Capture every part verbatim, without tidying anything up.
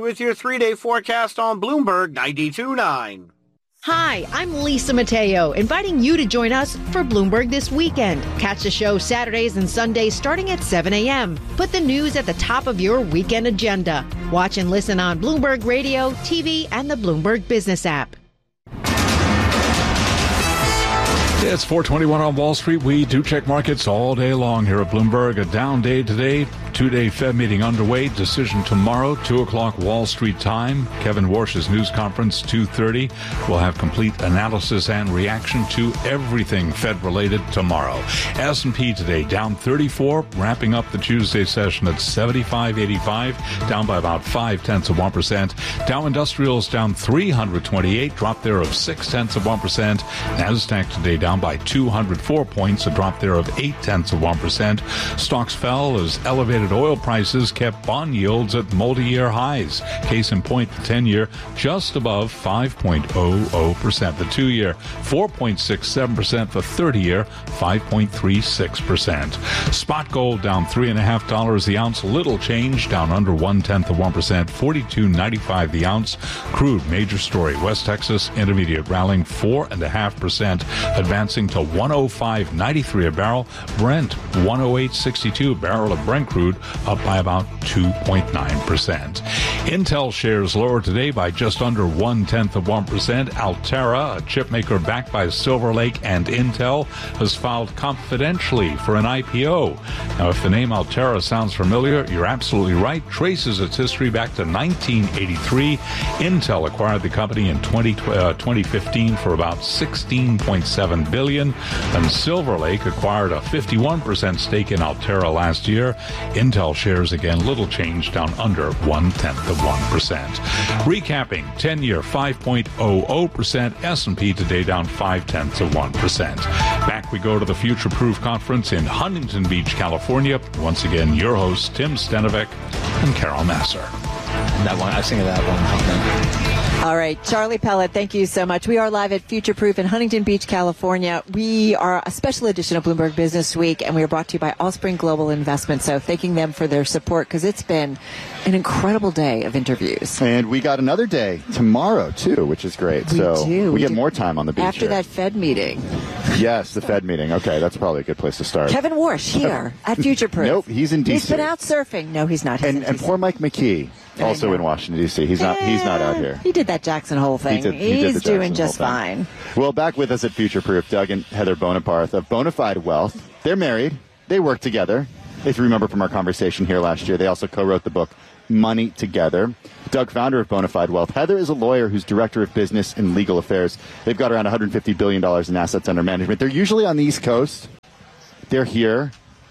with your three-day forecast on Bloomberg ninety-two point nine. Hi, I'm Lisa Mateo, inviting you to join us for Bloomberg This Weekend. Catch the show Saturdays and Sundays starting at seven a.m. Put the news at the top of your weekend agenda. Watch and listen on Bloomberg Radio, T V, and the Bloomberg Business app. It's four twenty-one on Wall Street. We do check markets all day long here at Bloomberg. A down day today. Two-day Fed meeting underway. Decision tomorrow, two o'clock Wall Street time. Kevin Warsh's news conference, two thirty. We'll have complete analysis and reaction to everything Fed-related tomorrow. S and P today down thirty-four, wrapping up the Tuesday session at seventy-five eighty-five, down by about five-tenths of one percent. Dow Industrials down three hundred twenty-eight, drop there of six-tenths of one percent. NASDAQ today down by two hundred four points, a drop there of eight-tenths of one percent. Stocks fell as elevated oil prices kept bond yields at multi-year highs. Case in point, the ten-year just above five point zero zero percent. The two-year, four point six seven percent. The thirty-year, five point three six percent. Spot gold down three point five dollars the ounce. Little change, down under one-tenth of one percent. forty-two ninety-five the ounce. Crude, major story. West Texas Intermediate rallying four point five percent, advancing to one oh five ninety-three a barrel. Brent, one oh eight sixty-two a barrel of Brent crude, up by about two point nine percent. Intel shares lower today by just under one-tenth of one percent. Altera, a chip maker backed by Silver Lake and Intel, has filed confidentially for an I P O. Now, if the name Altera sounds familiar, you're absolutely right. Traces its history back to nineteen eighty-three. Intel acquired the company in twenty fifteen for about sixteen point seven billion dollars, and Silver Lake acquired a fifty-one percent stake in Altera last year. Intel shares, again, little change, down under one-tenth of one percent. Recapping, ten-year, five point zero zero percent. S and P today down five-tenths of one percent. Back we go to the Future Proof Conference in Huntington Beach, California. Once again, your hosts, Tim Stenovec and Carol Nasser. That one, I was thinking of that one. All right, Charlie Pellet, thank you so much. We are live at Future Proof in Huntington Beach, California. We are a special edition of Bloomberg Business Week, and we are brought to you by Allspring Global Investments. So thanking them for their support, because it's been an incredible day of interviews. And we got another day tomorrow, too, which is great. We so do. we, we get do. more time on the beach After here. that Fed meeting. Yes, the Fed meeting. Okay, that's probably a good place to start. Kevin Warsh here at Future Proof. Nope, he's in D C. He's been out surfing. No, he's not. He's and in and D C. poor Mike McKee, also in Washington, D C. He's not He's not out here. He did that Jackson Hole thing. He did, he did he's the doing Jackson just Hole fine. thing. Well, back with us at Future Proof, Doug and Heather Bonaparth of Bonafide Wealth. They're married. They work together. If you remember from our conversation here last year, they also co-wrote the book Money Together. Doug, founder of Bonafide Wealth. Heather is a lawyer who's director of business and legal affairs. They've got around one hundred fifty billion dollars in assets under management. They're usually on the East Coast. They're here.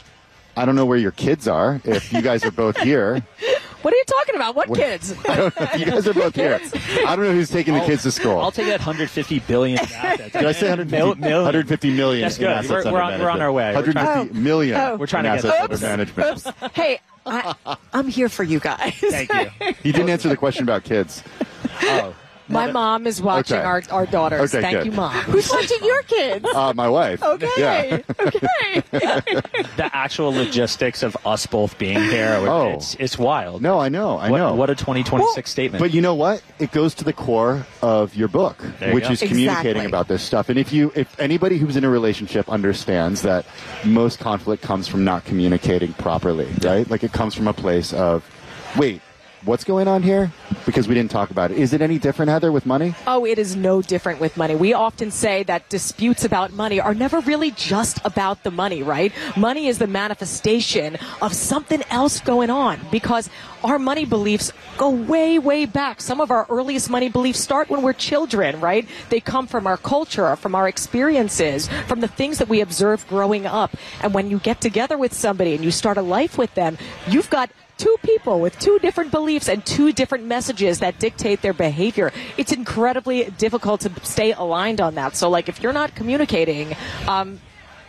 I don't know where your kids are, if you guys are both here. What are you talking about? What kids? I don't know. You guys are both here. I don't know who's taking the I'll, kids to school. I'll take that one hundred fifty billion in assets. Did I say one hundred fifty, Mil- million. one hundred fifty million That's in good. assets We're, under we're, on, management? we're on our way. one hundred fifty Oh. million Oh. We're trying in to get assets Oops. under management. Oops. Hey, I, I'm here for you guys. Thank you. You didn't answer the question about kids. Oh. My mom is watching Okay. our, our daughters. Okay, Thank good. you, Mom. Who's watching your kids? Uh, my wife. Okay. Yeah. Okay. The actual logistics of us both being here, Oh. it's, it's wild. No, I know. I what, know. What a twenty twenty-six Well, statement. But you know what? It goes to the core of your book, There you which go. is communicating Exactly. about this stuff. And if you, if anybody who's in a relationship understands that most conflict comes from not communicating properly, right? Like it comes from a place of, wait, what's going on here? Because we didn't talk about it. Is it any different, Heather, with money? Oh, it is no different with money. We often say that disputes about money are never really just about the money, right? Money is the manifestation of something else going on because our money beliefs go way, way back. Some of our earliest money beliefs start when we're children, right? They come from our culture, from our experiences, from the things that we observed growing up. And when you get together with somebody and you start a life with them, you've got two people with two different beliefs and two different messages that dictate their behavior. It's incredibly difficult to stay aligned on that. So, like, if you're not communicating, um,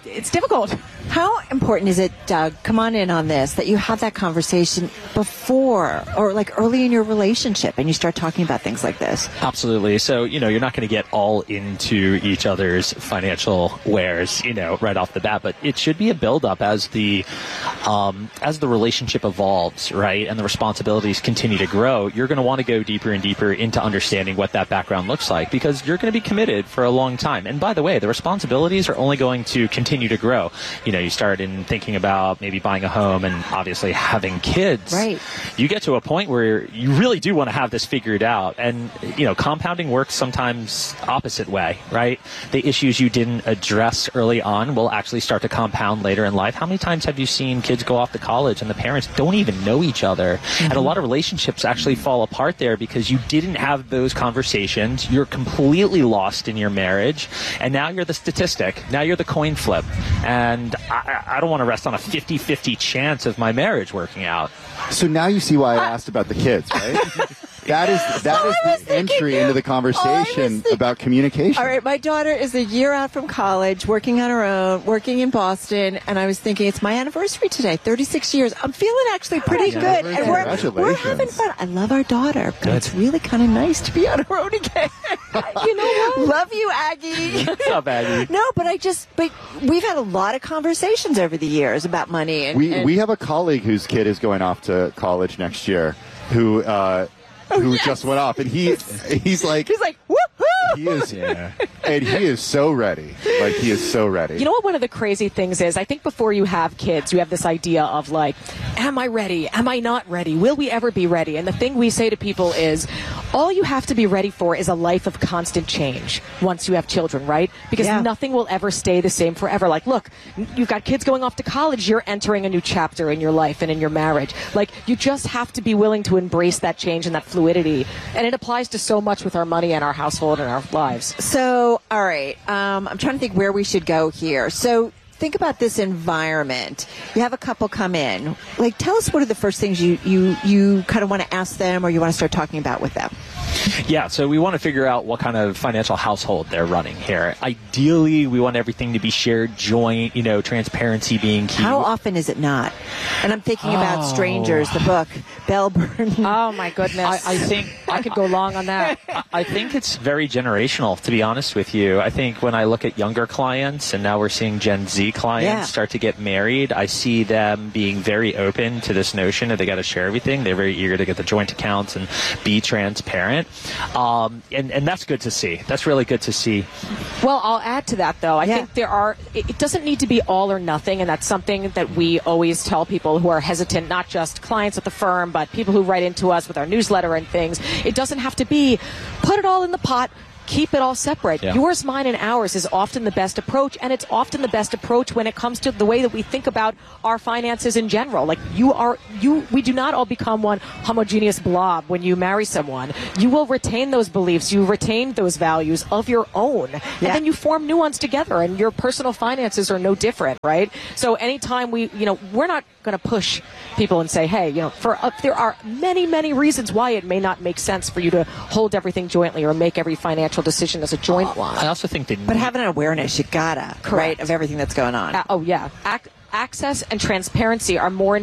it's difficult. How important is it, Doug, come on in on this, that you have that conversation before or like early in your relationship and you start talking about things like this? Absolutely. So, you know, you're not going to get all into each other's financial wares, you know, right off the bat, but it should be a buildup as the, um, as the relationship evolves, right? And the responsibilities continue to grow. You're going to want to go deeper and deeper into understanding what that background looks like because you're going to be committed for a long time. And by the way, the responsibilities are only going to continue to grow. You know, you start in thinking about maybe buying a home and obviously having kids. Right. You get to a point where you really do want to have this figured out. And, you know, compounding works sometimes opposite way, right? The issues you didn't address early on will actually start to compound later in life. How many times have you seen kids go off to college and the parents don't even know each other? Mm-hmm. And a lot of relationships actually fall apart there because you didn't have those conversations. You're completely lost in your marriage. And now you're the statistic. Now you're the coin flip. And I, I don't want to rest on a fifty-fifty chance of my marriage working out. So now you see why I asked about the kids, right? That is that is the thinking, entry into the conversation thinking, about communication. All right, my daughter is a year out from college, working on her own, working in Boston, and I was thinking it's my anniversary today, thirty-six years. I'm feeling actually pretty good, and we're, we're having fun. I love our daughter, but Good. It's really kind of nice to be on our own again. You know what? Love you, Aggie. What's up, Aggie? No, but I just, but we've had a lot of conversations over the years about money. And, We and we have a colleague whose kid is going off to college next year, who uh, who yes. just went off, and he he's like he's like, woohoo! he is, and he is so ready, like he is so ready. You know what one of the crazy things is? I think before you have kids, you have this idea of like, am I ready? Am I not ready? Will we ever be ready? And the thing we say to people is, all you have to be ready for is a life of constant change once you have children, right? Because Yeah. nothing will ever stay the same forever. Like, look, you've got kids going off to college. You're entering a new chapter in your life and in your marriage. Like, you just have to be willing to embrace that change and that fluidity. And it applies to so much with our money and our household and our lives. So, all right, um, I'm trying to think where we should go here. So, think about this environment. You have a couple come in. Like, tell us what are the first things you, you, you kind of want to ask them or you want to start talking about with them? Yeah, so we want to figure out what kind of financial household they're running here. Ideally, we want everything to be shared, joint, you know, transparency being key. How often is it not? And I'm thinking about Oh. Strangers, the book, Bell Burton. Oh, my goodness. I, I think I could go long on that. I- I think it's very generational, to be honest with you. I think when I look at younger clients, and now we're seeing Gen Z clients Yeah. start to get married, I see them being very open to this notion that they got to share everything. They're very eager to get the joint accounts and be transparent. Um, and, and that's good to see. That's really good to see. Well, I'll add to that, though. I Yeah. think there are, it, it doesn't need to be all or nothing, and that's something that we always tell people who are hesitant, not just clients at the firm, but people who write into us with our newsletter and things. It doesn't have to be, put it all in the pot, keep it all separate. Yeah. Yours, mine, and ours is often the best approach, and it's often the best approach when it comes to the way that we think about our finances in general. Like, you are, you, we do not all become one homogeneous blob when you marry someone. You will retain those beliefs, you retain those values of your own, and Yeah. then you form new ones together, and your personal finances are no different, right? So anytime we, you know, we're not going to push people and say, hey, you know, for uh, there are many, many reasons why it may not make sense for you to hold everything jointly or make every financial decision as a joint one. I also think that But having an awareness, you gotta, right, Correct. of everything that's going on. Uh, oh, yeah. Ac- access and transparency are more